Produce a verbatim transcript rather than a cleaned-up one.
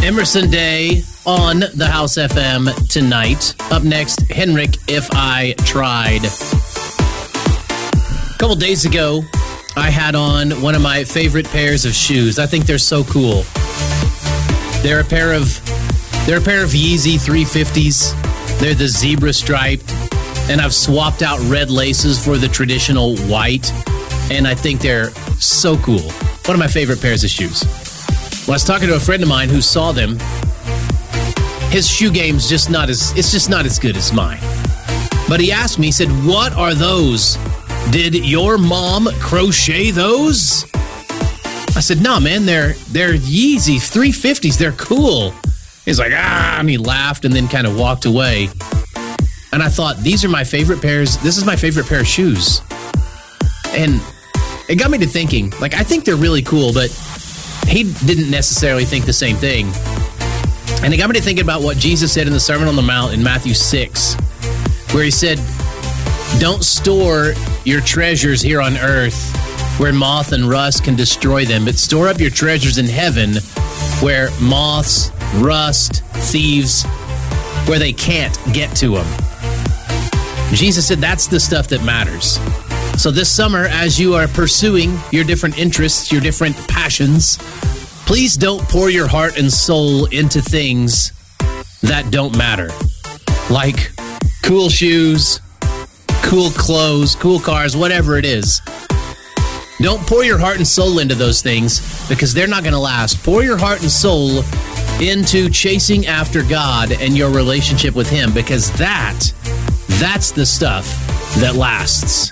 Emerson Day on the House F M tonight. Up next, Henrik, If I Tried. A couple days ago, I had on one of my favorite pairs of shoes. I think they're so cool. They're a pair of they're a pair of Yeezy three fifties. They're the zebra striped, and I've swapped out red laces for the traditional white, and I think they're so cool. One of my favorite pairs of shoes. Well, I was talking to a friend of mine who saw them. His shoe game's just not as it's just not as good as mine. But he asked me, he said, "What are those? Did your mom crochet those?" I said, "No, man, they're they're Yeezy three fifties. They're cool." He's like, "Ah," and he laughed and then kind of walked away. And I thought, these are my favorite pairs. This is my favorite pair of shoes. And it got me to thinking, like, I think they're really cool, but he didn't necessarily think the same thing. And it got me to thinking about what Jesus said in the Sermon on the Mount in Matthew six, where he said, "Don't store your treasures here on earth where moth and rust can destroy them, but store up your treasures in heaven where moths, rust, thieves, where they can't get to them." Jesus said that's the stuff that matters. So this summer, as you are pursuing your different interests, your different passions, please don't pour your heart and soul into things that don't matter. Like cool shoes, cool clothes, cool cars, whatever it is. Don't pour your heart and soul into those things because they're not going to last. Pour your heart and soul into chasing after God and your relationship with Him, because that, that's the stuff that lasts.